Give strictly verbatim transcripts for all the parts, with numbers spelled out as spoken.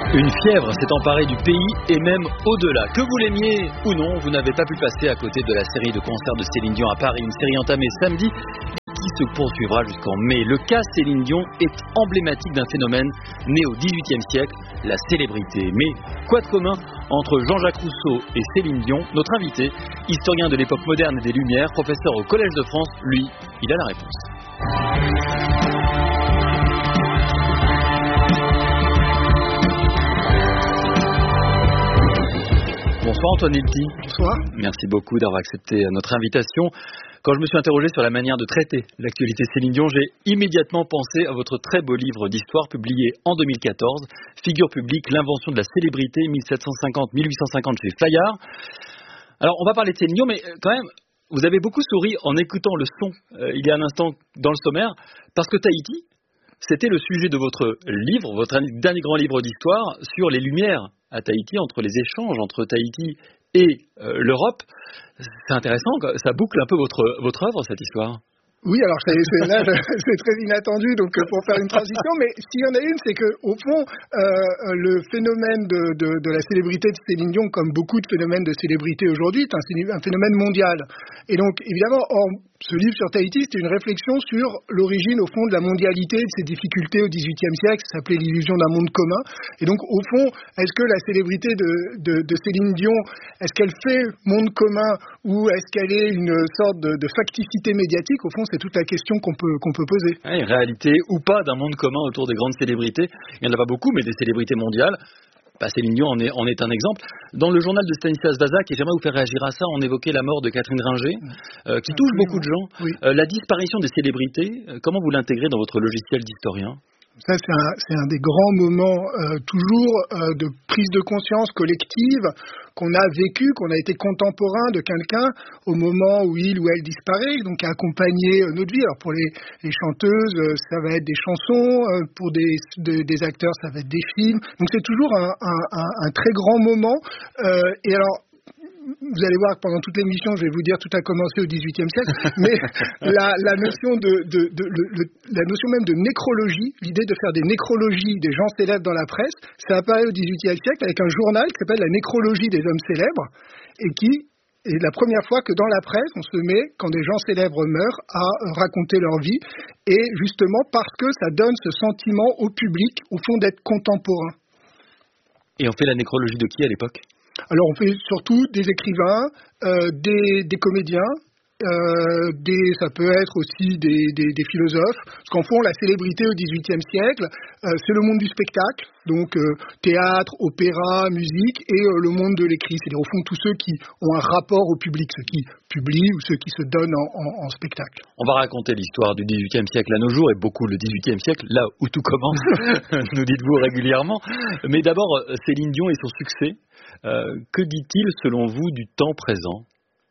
Une fièvre s'est emparée du pays et même au-delà. Que vous l'aimiez ou non, vous n'avez pas pu passer à côté de la série de concerts de Céline Dion à Paris, une série entamée samedi et qui se poursuivra jusqu'en mai. Le cas Céline Dion est emblématique d'un phénomène né au dix-huitième siècle, la célébrité. Mais quoi de commun entre Jean-Jacques Rousseau et Céline Dion? Notre invité, historien de l'époque moderne et des Lumières, professeur au Collège de France, lui, il a la réponse. Bonsoir Antoine Hilty. Bonsoir. Merci beaucoup d'avoir accepté notre invitation. Quand je me suis interrogé sur la manière de traiter l'actualité Céline Dion, j'ai immédiatement pensé à votre très beau livre d'histoire publié en deux mille quatorze, Figure publique, l'invention de la célébrité mille sept cent cinquante à mille huit cent cinquante chez Fayard. Alors on va parler de Céline Dion, mais quand même, vous avez beaucoup souri en écoutant le son euh, il y a un instant dans le sommaire, parce que Tahiti, c'était le sujet de votre livre, votre dernier grand livre d'histoire sur les Lumières à Tahiti, entre les échanges entre Tahiti et euh, l'Europe. C'est intéressant, ça boucle un peu votre, votre œuvre, cette histoire. Oui, alors c'est, c'est, là, c'est très inattendu, donc pour faire une transition, mais s'il y en a une, c'est que au fond, euh, le phénomène de, de, de la célébrité de Céline Dion, comme beaucoup de phénomènes de célébrité aujourd'hui, est un, un phénomène mondial. Et donc, évidemment, en, ce livre sur Tahiti, c'était une réflexion sur l'origine, au fond, de la mondialité, de ses difficultés au dix-huitième siècle. Ça s'appelait l'illusion d'un monde commun. Et donc, au fond, est-ce que la célébrité de, de, de Céline Dion, est-ce qu'elle fait monde commun ou est-ce qu'elle est une sorte de, de facticité médiatique? Au fond, c'est toute la question qu'on peut, qu'on peut poser. Oui, réalité ou pas d'un monde commun autour des grandes célébrités. Il n'y en a pas beaucoup, mais des célébrités mondiales. Bah, Céline Dion en est, en est un exemple. Dans le journal de Stanislas Vazak, et j'aimerais vous faire réagir à ça, on évoquait la mort de Catherine Ringer, euh, qui touche beaucoup de gens. Oui. Euh, la disparition des célébrités, euh, comment vous l'intégrez dans votre logiciel d'historien ? Ça, c'est un, c'est un des grands moments, euh, toujours, euh, de prise de conscience collective qu'on a vécu, qu'on a été contemporain de quelqu'un au moment où il ou elle disparaît, donc a accompagné euh, notre vie. Alors pour les, les chanteuses, euh, ça va être des chansons, euh, pour des, de, des acteurs, ça va être des films. Donc c'est toujours un, un, un, un très grand moment. Euh, et alors, vous allez voir que pendant toute l'émission, je vais vous dire tout a commencé au dix-huitième siècle, mais la, la notion de, de, de le, le, la notion même de nécrologie, l'idée de faire des nécrologies des gens célèbres dans la presse, ça apparaît au dix-huitième siècle avec un journal qui s'appelle la nécrologie des hommes célèbres et qui est la première fois que dans la presse, on se met, quand des gens célèbres meurent, à raconter leur vie, et justement parce que ça donne ce sentiment au public, au fond, d'être contemporain. Et on fait la nécrologie de qui à l'époque ? Alors on fait surtout des écrivains, euh, des, des comédiens, euh, des, ça peut être aussi des, des, des philosophes, parce qu'en fond la célébrité au dix-huitième siècle, euh, c'est le monde du spectacle, donc euh, théâtre, opéra, musique, et euh, le monde de l'écrit, c'est-à-dire au fond tous ceux qui ont un rapport au public, ceux qui publient ou ceux qui se donnent en, en, en spectacle. On va raconter l'histoire du dix-huitième siècle à nos jours, et beaucoup le dix-huitième siècle, là où tout commence, nous dites-vous régulièrement. Mais d'abord, Céline Dion et son succès. Euh, que dit-il, selon vous, du temps présent ?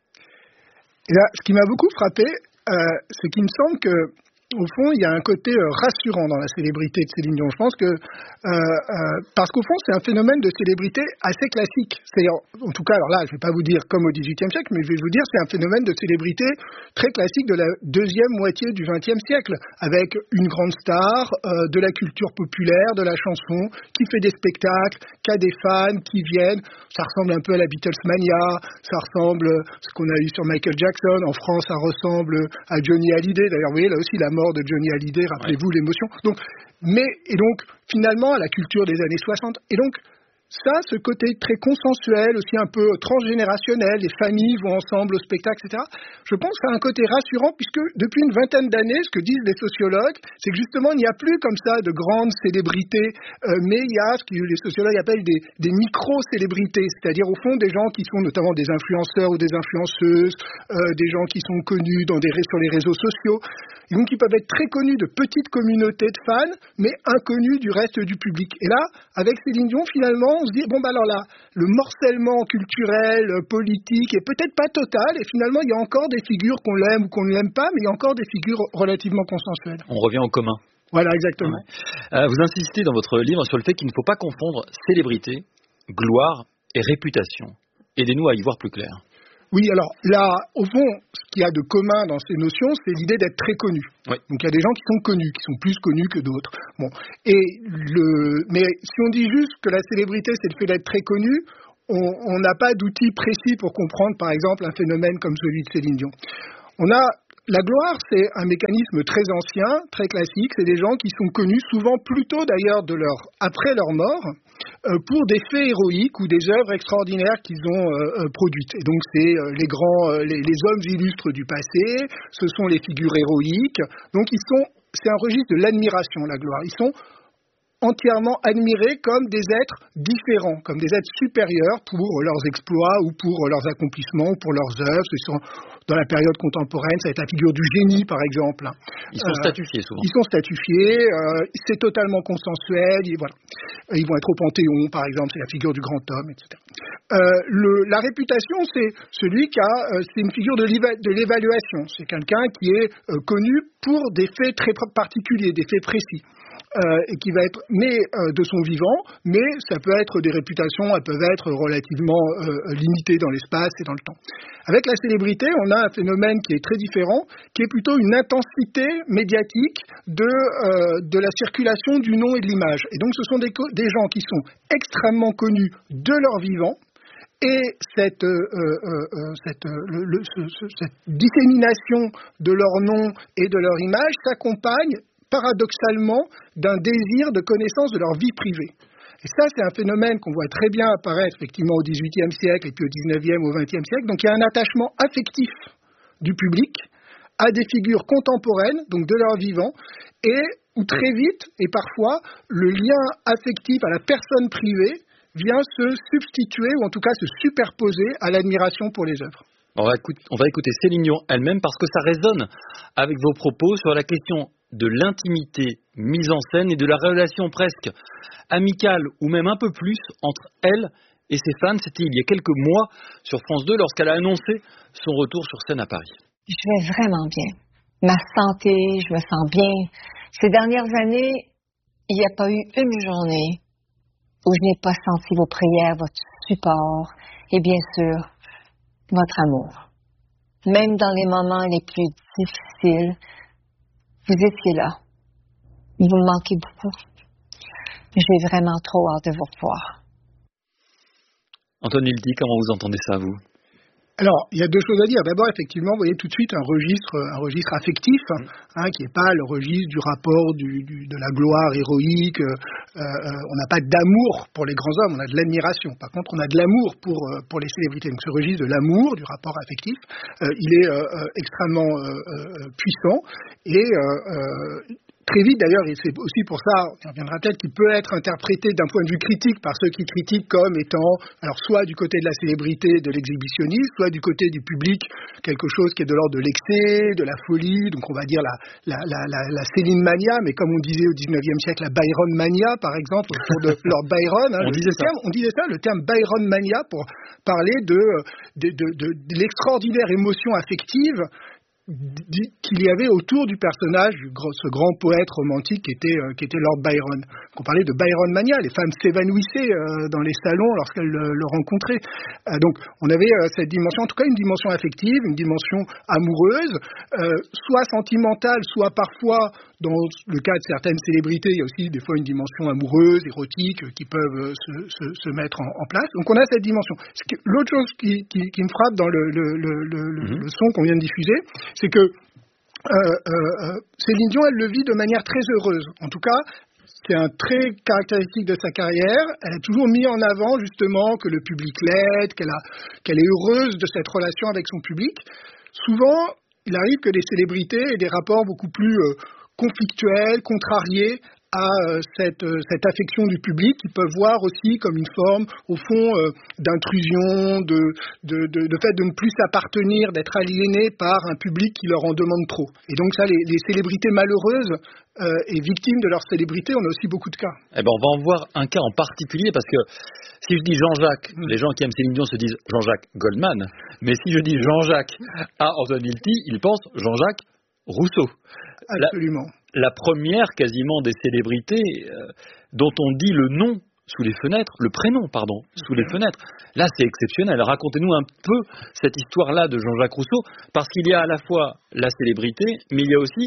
Et là, ce qui m'a beaucoup frappé, euh, c'est qu'il me semble que, au fond, il y a un côté euh, rassurant dans la célébrité de Céline Dion. Je pense que, euh, euh, parce qu'au fond, c'est un phénomène de célébrité assez classique. C'est-à-dire, en tout cas, alors là, je ne vais pas vous dire comme au dix-huitième siècle, mais je vais vous dire, c'est un phénomène de célébrité très classique de la deuxième moitié du vingtième siècle, avec une grande star, euh, de la culture populaire, de la chanson, qui fait des spectacles, qui a des fans, qui viennent. Ça ressemble un peu à la Beatlesmania, ça ressemble à ce qu'on a eu sur Michael Jackson. En France, ça ressemble à Johnny Hallyday. D'ailleurs, vous voyez, là aussi, la mort de Johnny Hallyday, rappelez-vous ouais. l'émotion. Donc, mais, et donc, finalement, à la culture des années soixante. Et donc, ça, ce côté très consensuel, aussi un peu transgénérationnel, les familles vont ensemble au spectacle, et cetera. Je pense que ça a un côté rassurant puisque depuis une vingtaine d'années, ce que disent les sociologues, c'est que justement, il n'y a plus comme ça de grandes célébrités, euh, mais il y a ce que les sociologues appellent des, des micro-célébrités, c'est-à-dire au fond des gens qui sont notamment des influenceurs ou des influenceuses, euh, des gens qui sont connus dans des, sur les réseaux sociaux, et donc ils peuvent être très connus de petites communautés de fans, mais inconnus du reste du public. Et là, avec Céline Dion, finalement, on se dit, bon, bah alors là, le morcellement culturel, politique est peut-être pas total, et finalement, il y a encore des figures qu'on l'aime ou qu'on ne l'aime pas, mais il y a encore des figures relativement consensuelles. On revient au commun. Voilà, exactement. Ouais. Euh, vous insistez dans votre livre sur le fait qu'il ne faut pas confondre célébrité, gloire et réputation. Aidez-nous à y voir plus clair. Oui, alors là, au fond, ce qu'il y a de commun dans ces notions, c'est l'idée d'être très connu. Oui. Donc il y a des gens qui sont connus, qui sont plus connus que d'autres. Bon, et le, mais si on dit juste que la célébrité, c'est le fait d'être très connu, on n'a pas d'outils précis pour comprendre, par exemple, un phénomène comme celui de Céline Dion. On a la gloire, c'est un mécanisme très ancien, très classique. C'est des gens qui sont connus, souvent plutôt d'ailleurs de leur, après leur mort, euh, pour des faits héroïques ou des œuvres extraordinaires qu'ils ont euh, produites. Et donc c'est euh, les grands, euh, les, les hommes illustres du passé, ce sont les figures héroïques. Donc ils sont, c'est un registre de l'admiration, la gloire. Ils sont entièrement admirés comme des êtres différents, comme des êtres supérieurs pour leurs exploits ou pour leurs accomplissements ou pour leurs œuvres. Ils sont, dans la période contemporaine, ça va être la figure du génie, par exemple. Ils sont euh, statufiés souvent. Ils sont statufiés, euh, c'est totalement consensuel, et voilà. Ils vont être au Panthéon, par exemple, c'est la figure du grand homme, et cetera. Euh, le, la réputation, c'est celui qui a, euh, c'est une figure de, de l'évaluation. C'est quelqu'un qui est euh, connu pour des faits très particuliers, des faits précis. Euh, et qui va être né euh, de son vivant, mais ça peut être des réputations, elles peuvent être relativement euh, limitées dans l'espace et dans le temps. Avec la célébrité, on a un phénomène qui est très différent, qui est plutôt une intensité médiatique de, euh, de la circulation du nom et de l'image. Et donc ce sont des, des gens qui sont extrêmement connus de leur vivant, et cette, euh, euh, cette, le, le, ce, ce, cette dissémination de leur nom et de leur image s'accompagne paradoxalement d'un désir de connaissance de leur vie privée. Et ça, c'est un phénomène qu'on voit très bien apparaître effectivement au dix-huitième siècle et puis au dix-neuvième, au vingtième siècle. Donc il y a un attachement affectif du public à des figures contemporaines, donc de leur vivant, et où très vite, et parfois, le lien affectif à la personne privée vient se substituer, ou en tout cas se superposer à l'admiration pour les œuvres. On va, écouter, on va écouter Céline Dion elle-même parce que ça résonne avec vos propos sur la question de l'intimité mise en scène et de la relation presque amicale ou même un peu plus entre elle et ses fans. C'était il y a quelques mois sur France deux lorsqu'elle a annoncé son retour sur scène à Paris. Je vais vraiment bien. Ma santé, je me sens bien. Ces dernières années, il n'y a pas eu une journée où je n'ai pas senti vos prières, votre support et bien sûr, votre amour. Même dans les moments les plus difficiles, vous étiez là. Vous me manquez beaucoup. J'ai vraiment trop hâte de vous revoir. Antoine Hilty, comment vous entendez ça, vous ? Alors, il y a deux choses à dire. D'abord, effectivement, vous voyez tout de suite un registre, un registre affectif, hein, qui n'est pas le registre du rapport du, du, de la gloire héroïque. Euh, euh, on n'a pas d'amour pour les grands hommes, on a de l'admiration. Par contre, on a de l'amour pour, euh, pour les célébrités. Donc, ce registre de l'amour, du rapport affectif, euh, il est euh, euh, extrêmement euh, euh, puissant et euh, euh, très vite, d'ailleurs, et c'est aussi pour ça, on y reviendra peut-être, qu'il peut être interprété d'un point de vue critique par ceux qui critiquent comme étant, alors soit du côté de la célébrité, de l'exhibitionnisme, soit du côté du public, quelque chose qui est de l'ordre de l'excès, de la folie, donc on va dire la, la, la, la, la Céline mania, mais comme on disait au dix-neuvième siècle, la Byron mania, par exemple, autour de Lord Byron. Hein, on, disait ça. Terme, on disait ça, le terme Byron mania pour parler de, de, de, de, de l'extraordinaire émotion affective qu'il y avait autour du personnage, ce grand poète romantique qui était, euh, qui était Lord Byron. On parlait de Byron mania, les femmes s'évanouissaient euh, dans les salons lorsqu'elles le, le rencontraient. Euh, donc on avait euh, cette dimension, en tout cas une dimension affective, une dimension amoureuse, euh, soit sentimentale, soit parfois, dans le cas de certaines célébrités, il y a aussi des fois une dimension amoureuse, érotique, euh, qui peuvent euh, se, se, se mettre en, en place. Donc on a cette dimension. L'autre chose qui, qui, qui me frappe dans le, le, le, le, mmh. le son qu'on vient de diffuser, c'est que euh, euh, Céline Dion, elle le vit de manière très heureuse. En tout cas, c'est un trait caractéristique de sa carrière. Elle a toujours mis en avant justement que le public l'aide, qu'elle, a, qu'elle est heureuse de cette relation avec son public. Souvent, il arrive que des célébrités aient des rapports beaucoup plus euh, conflictuels, contrariés à euh, cette, euh, cette affection du public, qu'ils peuvent voir aussi comme une forme, au fond, euh, d'intrusion, de, de, de, de fait de ne plus s'appartenir, d'être aliéné par un public qui leur en demande trop. Et donc ça, les, les célébrités malheureuses euh, et victimes de leur célébrité, on a aussi beaucoup de cas. Eh ben, on va en voir un cas en particulier, parce que si je dis Jean-Jacques, mmh. les gens qui aiment Céline Dion se disent Jean-Jacques Goldman, mais si je dis Jean-Jacques à Antoine Hilty, ils pensent Jean-Jacques Rousseau. Absolument. La, la première quasiment des célébrités euh, dont on dit le nom sous les fenêtres, le prénom, pardon, sous les fenêtres. Là, c'est exceptionnel. Racontez-nous un peu cette histoire-là de Jean-Jacques Rousseau, parce qu'il y a à la fois la célébrité, mais il y a aussi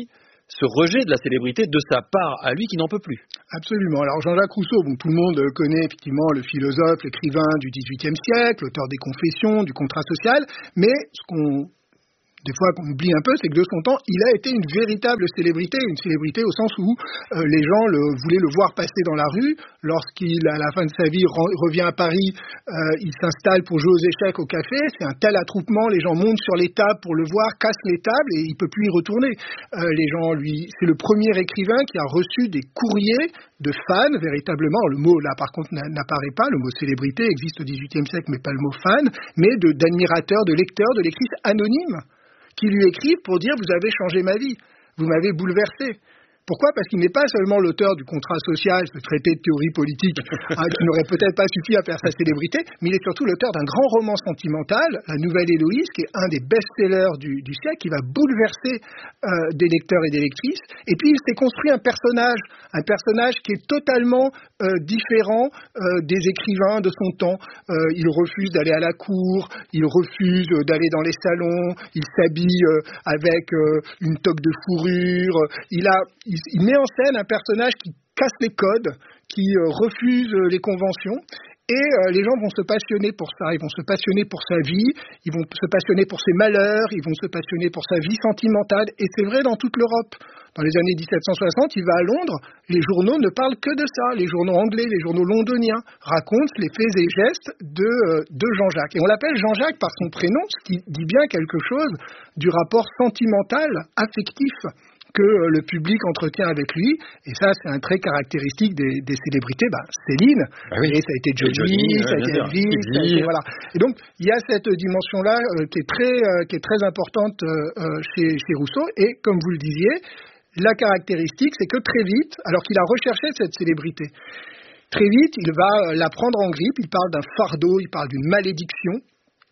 ce rejet de la célébrité de sa part à lui qui n'en peut plus. Absolument. Alors Jean-Jacques Rousseau, bon, tout le monde connaît effectivement le philosophe, l'écrivain du dix-huitième siècle, l'auteur des Confessions, du contrat social, mais ce qu'on des fois qu'on oublie un peu, c'est que de son temps, il a été une véritable célébrité, une célébrité au sens où euh, les gens le, voulaient le voir passer dans la rue. Lorsqu'il, à la fin de sa vie, re- revient à Paris, euh, il s'installe pour jouer aux échecs au café. C'est un tel attroupement, les gens montent sur les tables pour le voir, cassent les tables et il peut plus y retourner. Euh, les gens, lui, c'est le premier écrivain qui a reçu des courriers de fans, véritablement. Le mot, là, par contre, n'apparaît pas. Le mot célébrité existe au dix-huitième siècle, mais pas le mot fan, mais de, d'admirateurs, de lecteurs, de lectrices anonymes, qui lui écrivent pour dire « vous avez changé ma vie, vous m'avez bouleversé ». Pourquoi ? Parce qu'il n'est pas seulement l'auteur du contrat social, ce traité de théorie politique, hein, qui n'aurait peut-être pas suffi à faire sa célébrité, mais il est surtout l'auteur d'un grand roman sentimental, La Nouvelle Héloïse, qui est un des best-sellers du, du siècle, qui va bouleverser euh, des lecteurs et des lectrices. Et puis il s'est construit un personnage, un personnage qui est totalement euh, différent euh, des écrivains de son temps. Euh, il refuse d'aller à la cour, il refuse d'aller dans les salons, il s'habille euh, avec euh, une toque de fourrure, il a... Il Il met en scène un personnage qui casse les codes, qui euh, refuse euh, les conventions, et euh, les gens vont se passionner pour ça, ils vont se passionner pour sa vie, ils vont se passionner pour ses malheurs, ils vont se passionner pour sa vie sentimentale, et c'est vrai dans toute l'Europe. Dans les années dix-sept cent soixante, il va à Londres, les journaux ne parlent que de ça, les journaux anglais, les journaux londoniens racontent les faits et gestes de, euh, de Jean-Jacques. Et on l'appelle Jean-Jacques par son prénom, ce qui dit bien quelque chose du rapport sentimental, affectif, que euh, le public entretient avec lui, et ça c'est un trait caractéristique des, des célébrités. Bah, Céline, ah oui. et ça a été Johnny, Johnny ça a été Elvis, ça a été, voilà. Et donc il y a cette dimension-là euh, qui est très, euh, qui est très importante euh, chez, chez Rousseau, et comme vous le disiez, la caractéristique c'est que très vite, alors qu'il a recherché cette célébrité, très vite il va la prendre en grippe, il parle d'un fardeau, il parle d'une malédiction,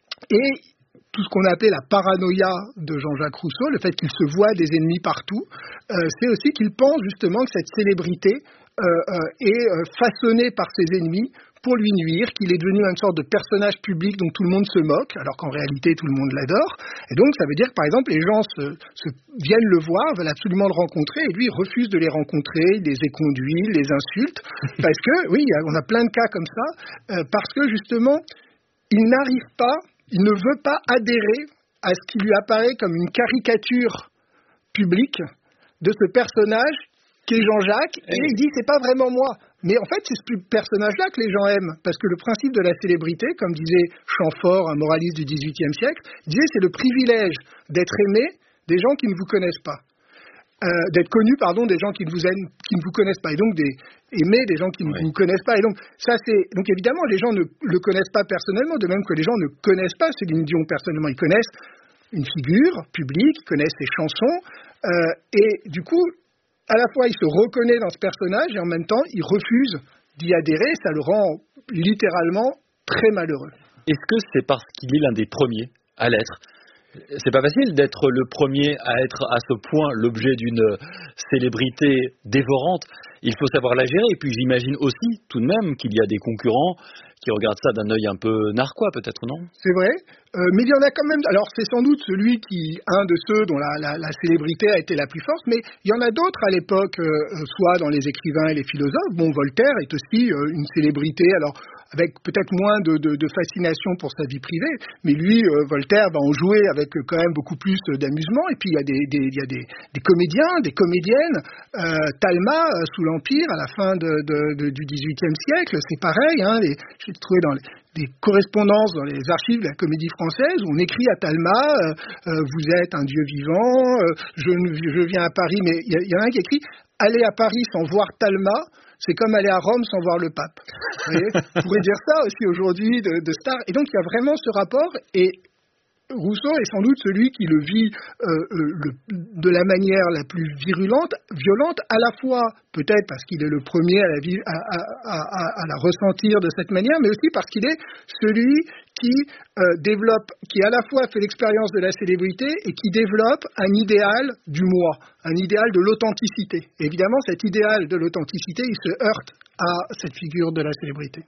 et tout ce qu'on appelle la paranoïa de Jean-Jacques Rousseau, le fait qu'il se voit des ennemis partout, euh, c'est aussi qu'il pense justement que cette célébrité euh, euh, est euh, façonnée par ses ennemis pour lui nuire, qu'il est devenu une sorte de personnage public dont tout le monde se moque, alors qu'en réalité tout le monde l'adore. Et donc ça veut dire que par exemple les gens se, se viennent le voir, veulent absolument le rencontrer, et lui il refuse de les rencontrer, il les éconduit, il les insulte, parce que, oui, on a plein de cas comme ça, euh, parce que justement il n'arrive pas, il ne veut pas adhérer à ce qui lui apparaît comme une caricature publique de ce personnage qui est Jean-Jacques, et il dit c'est pas vraiment moi. Mais en fait, c'est ce personnage-là que les gens aiment, parce que le principe de la célébrité, comme disait Chamfort, un moraliste du dix-huitième siècle, il disait c'est le privilège d'être aimé des gens qui ne vous connaissent pas. Euh, d'être connu, pardon, des gens qui ne vous aiment, qui ne vous connaissent pas, et donc des aimer des gens qui ne oui. vous connaissent pas. Et donc ça c'est donc évidemment les gens ne le connaissent pas personnellement, de même que les gens ne connaissent pas Céline Dion personnellement. Ils connaissent une figure publique, ils connaissent ses chansons, euh, et du coup à la fois il se reconnaît dans ce personnage et en même temps il refuse d'y adhérer. Ça le rend littéralement très malheureux. Est-ce que c'est parce qu'il est l'un des premiers à l'être? C'est pas facile d'être le premier à être à ce point l'objet d'une célébrité dévorante. Il faut savoir la gérer. Et puis j'imagine aussi, tout de même, qu'il y a des concurrents qui regardent ça d'un œil un peu narquois, peut-être, non ? C'est vrai. Euh, mais il y en a quand même. Alors c'est sans doute celui qui, un de ceux dont la, la, la célébrité a été la plus forte. Mais il y en a d'autres à l'époque, euh, soit dans les écrivains et les philosophes. Bon, Voltaire est aussi euh, une célébrité. Alors avec peut-être moins de, de, de fascination pour sa vie privée, mais lui, euh, Voltaire, va en jouer avec euh, quand même beaucoup plus euh, d'amusement. Et puis il y a des, des, il y a des, des comédiens, des comédiennes. Euh, Talma, euh, sous l'Empire, à la fin de, de, de, du dix-huitième siècle, c'est pareil. Hein, les, j'ai trouvé dans les, des correspondances dans les archives de la Comédie Française où on écrit à Talma euh, euh, vous êtes un dieu vivant, euh, je, je viens à Paris, mais il y, y en a un qui écrit aller à Paris sans voir Talma, c'est comme aller à Rome sans voir le pape. Vous voyez, on pourrait dire ça aussi aujourd'hui de, de Star. Et donc il y a vraiment ce rapport, et Rousseau est sans doute celui qui le vit euh, le, de la manière la plus virulente, violente, à la fois peut-être parce qu'il est le premier à la, vie, à, à, à, à la ressentir de cette manière, mais aussi parce qu'il est celui qui euh, développe, qui à la fois fait l'expérience de la célébrité et qui développe un idéal du moi, un idéal de l'authenticité. Et évidemment, cet idéal de l'authenticité, il se heurte à cette figure de la célébrité.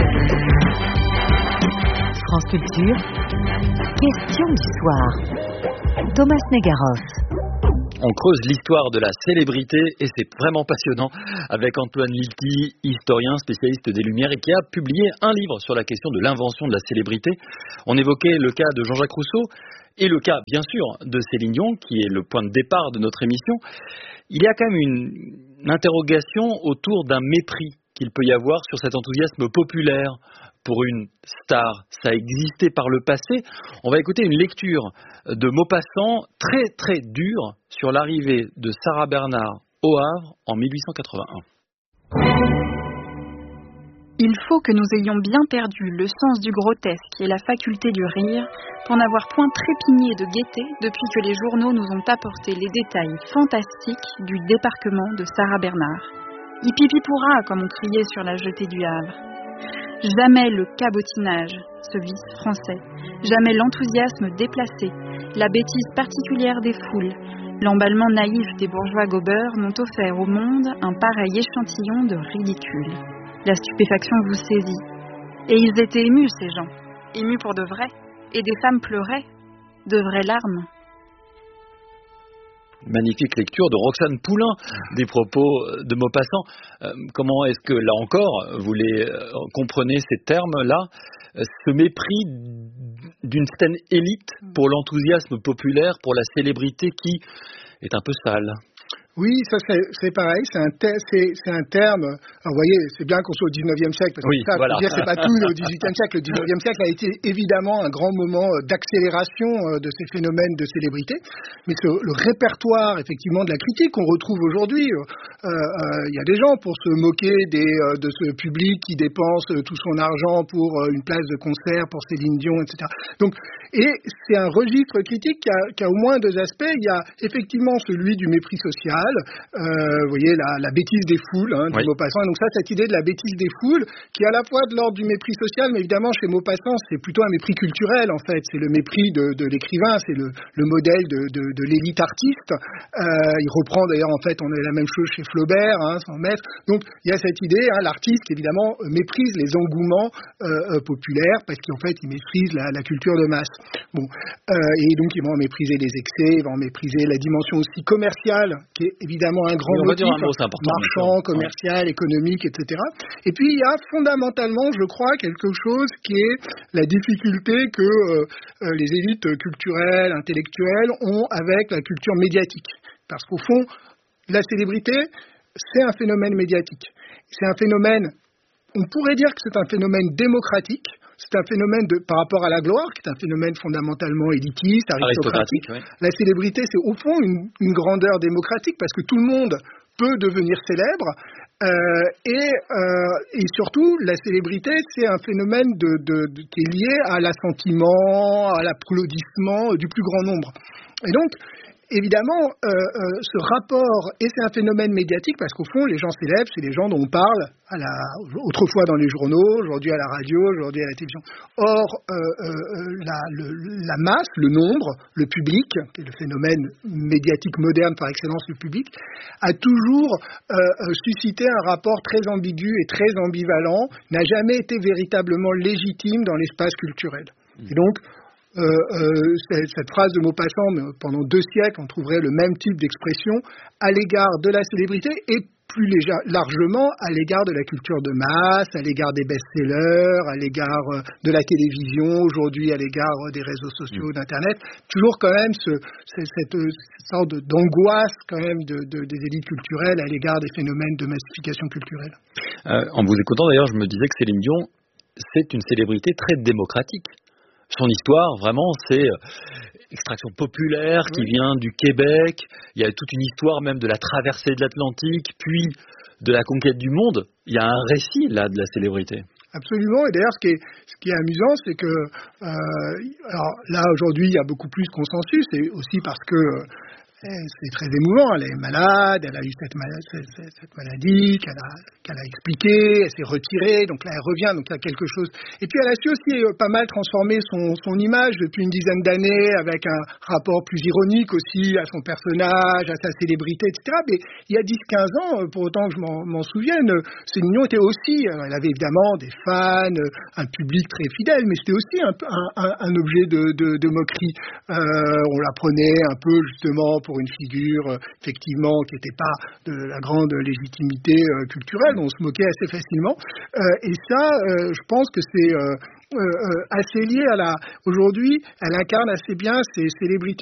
France Culture, question du soir. Thomas Negaroff. On creuse l'histoire de la célébrité et c'est vraiment passionnant avec Antoine Lilti, historien, spécialiste des Lumières et qui a publié un livre sur la question de l'invention de la célébrité. On évoquait le cas de Jean-Jacques Rousseau et le cas, bien sûr, de Céline Dion, qui est le point de départ de notre émission. Il y a quand même une, une interrogation autour d'un mépris qu'il peut y avoir sur cet enthousiasme populaire pour une star. Ça a existé par le passé. On va écouter une lecture de Maupassant très très dure sur l'arrivée de Sarah Bernard au Havre en mille huit cent quatre-vingt-un. Il faut que nous ayons bien perdu le sens du grotesque et la faculté du rire pour n'avoir point trépigné de gaieté depuis que les journaux nous ont apporté les détails fantastiques du débarquement de Sarah Bernard. Hippie-pourra, comme on criait sur la jetée du Havre. Jamais le cabotinage, ce vice français, jamais l'enthousiasme déplacé, la bêtise particulière des foules, l'emballement naïf des bourgeois gobeurs n'ont offert au monde un pareil échantillon de ridicule. La stupéfaction vous saisit. Et ils étaient émus, ces gens, émus pour de vrai, et des femmes pleuraient, de vraies larmes. Magnifique lecture de Roxane Poulain des propos de Maupassant. Euh, comment est-ce que, là encore, vous les euh, comprenez ces termes-là, euh, ce mépris d'une certaine élite pour l'enthousiasme populaire, pour la célébrité qui est un peu sale? Oui, ça c'est, c'est pareil, c'est un, ter- c'est, c'est un terme. Alors, vous voyez, c'est bien qu'on soit au dix-neuvième siècle, parce que oui, ça, voilà. je veux dire, c'est pas tout au dix-huitième siècle. Le dix-neuvième siècle a été évidemment un grand moment d'accélération de ces phénomènes de célébrité, mais ce, le répertoire effectivement de la critique qu'on retrouve aujourd'hui, il euh, euh, y a des gens pour se moquer des, euh, de ce public qui dépense tout son argent pour euh, une place de concert pour Céline Dion, et cetera. Donc, et c'est un registre critique qui a, qui a au moins deux aspects. Il y a effectivement celui du mépris social. Euh, vous voyez, la, la bêtise des foules, hein, de oui. Maupassant. Et donc ça, cette idée de la bêtise des foules, qui est à la fois de l'ordre du mépris social, mais évidemment, chez Maupassant, c'est plutôt un mépris culturel, en fait. C'est le mépris de, de l'écrivain, c'est le, le modèle de, de, de l'élite artiste. Euh, il reprend d'ailleurs, en fait, on a la même chose chez Flaubert, hein, sans maître. Donc, il y a cette idée, hein, l'artiste, qui évidemment, méprise les engouements euh, populaires, parce qu'en fait, il méprise la, la culture de masse. Bon, euh, et donc, ils vont en mépriser les excès, ils vont en mépriser la dimension aussi commerciale, qui est évidemment un grand oui, motif, un mot, marchand, commercial, ouais. économique, et cetera. Et puis il y a fondamentalement, je crois, quelque chose qui est la difficulté que euh, les élites culturelles, intellectuelles ont avec la culture médiatique. Parce qu'au fond, la célébrité, c'est un phénomène médiatique. C'est un phénomène, on pourrait dire que c'est un phénomène démocratique. C'est un phénomène de, par rapport à la gloire, qui est un phénomène fondamentalement élitiste, aristocratique. aristocratique ouais. La célébrité, c'est au fond une, une grandeur démocratique parce que tout le monde peut devenir célèbre. Euh, et, euh, et surtout, la célébrité, c'est un phénomène de, de, de, qui est lié à l'assentiment, à l'applaudissement du plus grand nombre. Et donc, évidemment, euh, euh, ce rapport, et c'est un phénomène médiatique parce qu'au fond, les gens célèbres, c'est les gens dont on parle à la, autrefois dans les journaux, aujourd'hui à la radio, aujourd'hui à la télévision. Or, euh, euh, la, le, la masse, le nombre, le public, qui est le phénomène médiatique moderne par excellence, le public, a toujours euh, suscité un rapport très ambigu et très ambivalent, n'a jamais été véritablement légitime dans l'espace culturel. Et donc, Euh, euh, cette, cette phrase de Maupassant, mais pendant deux siècles, on trouverait le même type d'expression à l'égard de la célébrité et plus légère, largement à l'égard de la culture de masse, à l'égard des best-sellers, à l'égard euh, de la télévision, aujourd'hui à l'égard euh, des réseaux sociaux, mmh. d'Internet. Toujours quand même ce, cette, cette, cette sorte de, d'angoisse quand même de, de, des élites culturelles à l'égard des phénomènes de massification culturelle. Euh, en vous écoutant d'ailleurs, je me disais que Céline Dion, c'est une célébrité très démocratique. Son histoire, vraiment, c'est extraction populaire qui oui. vient du Québec. Il y a toute une histoire même de la traversée de l'Atlantique, puis de la conquête du monde. Il y a un récit, là, de la célébrité. Absolument. Et d'ailleurs, ce qui est, ce qui est amusant, c'est que euh, alors là, aujourd'hui, il y a beaucoup plus de consensus, et aussi parce que c'est très émouvant. Elle est malade, elle a eu cette, mal- cette, cette maladie qu'elle a, qu'elle a expliquée, elle s'est retirée, donc là elle revient, donc il y a quelque chose. Et puis elle a su aussi pas mal transformer son, son image depuis une dizaine d'années avec un rapport plus ironique aussi à son personnage, à sa célébrité, et cetera. Mais il y a dix quinze ans, pour autant que je m'en, m'en souvienne, Céline Dion était aussi, elle avait évidemment des fans, un public très fidèle, mais c'était aussi un, un, un objet de, de, de moquerie. Euh, on la prenait un peu justement pour une figure euh, effectivement qui n'était pas de la grande légitimité euh, culturelle, on se moquait assez facilement. Euh, et ça, euh, je pense que c'est euh, euh, assez lié à la... Aujourd'hui, elle incarne assez bien ces célébrités